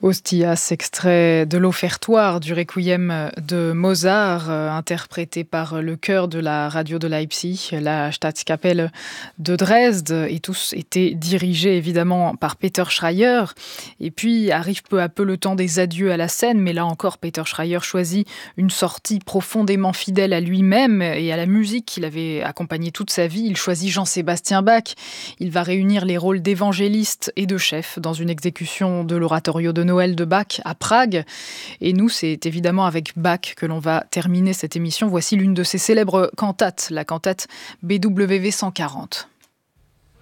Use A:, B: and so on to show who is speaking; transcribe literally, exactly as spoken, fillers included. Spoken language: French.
A: Ostias, extrait de l'offertoire du Requiem de Mozart, euh, interprété par le chœur de la radio de Leipzig, la Staatskapelle de Dresde, et tous étaient dirigés évidemment par Peter Schreier. Et puis arrive peu à peu le temps des adieux à la scène, mais là encore Peter Schreier choisit une sortie profondément fidèle à lui-même et à la musique qu'il avait accompagnée toute sa vie. Il choisit Jean-Sébastien Bach. Il va réunir les rôles d'évangéliste et de chef dans une exécution de l'oratorio de Noël de Bach à Prague. Et nous, c'est évidemment avec Bach que l'on va terminer cette émission. Voici l'une de ses célèbres cantates, la cantate B W V cent quarante.